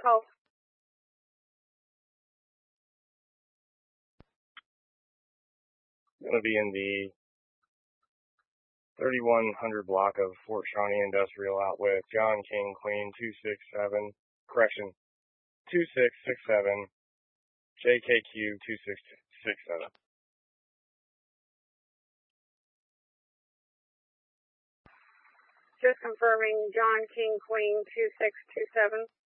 Hold. Going to be in the 3100 block of Fort Shawnee Industrial out with John King Queen 267, correction, 2667, JKQ 2667. Just confirming John King Queen 2627.